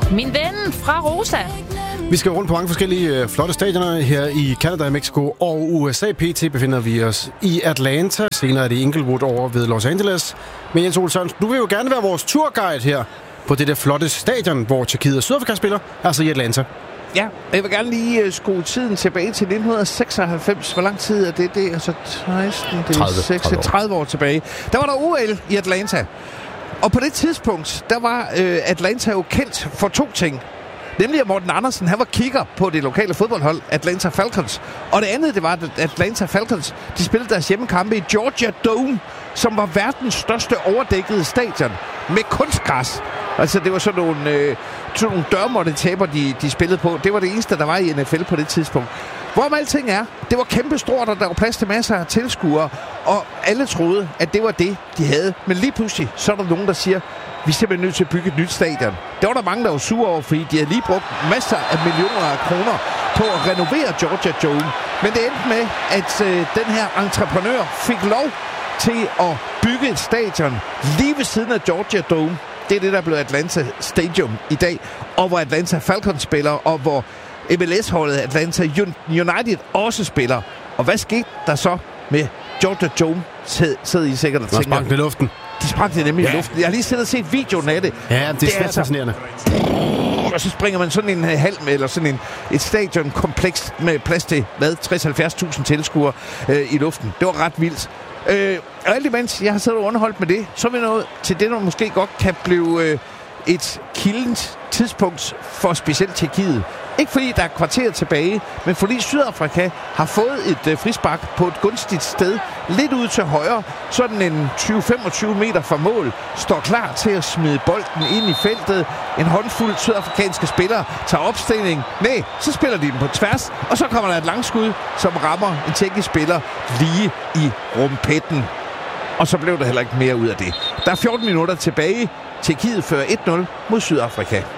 Min ven fra Rosa. Vi skal rundt på mange forskellige flotte stadioner her i Canada, Mexico og USA. PT befinder vi os i Atlanta. Senere er det Inglewood over ved Los Angeles. Men Jens Ole Sørensen, du vil jo gerne være vores turguide her på det der flotte stadion, hvor Tjekkiet og Sydafrika spiller, altså i Atlanta. Ja, jeg vil gerne lige skrue tiden tilbage til 1996. Hvor lang tid er det? Det er altså 30 år tilbage. Der var der OL i Atlanta. Og på det tidspunkt, der var Atlanta jo kendt for to ting. Nemlig at Morten Andersen, han var kigger på det lokale fodboldhold, Atlanta Falcons. Og det andet, det var, at Atlanta Falcons, de spillede deres hjemmekampe i Georgia Dome, som var verdens største overdækkede stadion med kunstgræs. Altså, det var sådan nogle dørmåttetaber, de spillede på. Det var det eneste, der var i NFL på det tidspunkt. Hvorom alting er, det var kæmpestort, og der var plads til masser af tilskuere, og alle troede, at det var det, de havde. Men lige pludselig, så er der nogen, der siger, vi er simpelthen nødt til at bygge et nyt stadion. Der var der mange, der var sure over, fordi de havde lige brugt masser af millioner af kroner på at renovere Georgia Dome. Men det endte med, at den her entreprenør fik lov til at bygge et stadion lige ved siden af Georgia Dome. Det er det, der blev Atlanta Stadium i dag, og hvor Atlanta Falcons spiller, og hvor MLS-holdet Atlanta United også spiller. Og hvad skete der så med Georgia Dome? Sidder I sikkert og tænker... sprang det i luften. De sprang det nemlig i luften. Jeg har lige siddet og set videoen af det. Ja, det er svært fascinerende. Og så springer man sådan en halm eller sådan et stadionkompleks med plads til, 60-70.000 tilskuere i luften. Det var ret vildt. Og alt imens jeg har siddet og underholdt med det, så er vi nået til det, der måske godt kan blive et kildent tidspunkt for specielt Tjekkiet. Ikke fordi der er kvarter tilbage, men fordi Sydafrika har fået et frispark på et gunstigt sted, lidt ud til højre, sådan en 20-25 meter fra mål, står klar til at smide bolden ind i feltet. En håndfuld sydafrikanske spillere tager opstilling. Nej, så spiller de den på tværs, og så kommer der et langskud, som rammer en tjekkisk spiller lige i rumpetten. Og så blev der heller ikke mere ud af det. Der er 14 minutter tilbage. Tjekkiet fører 1-0 mod Sydafrika.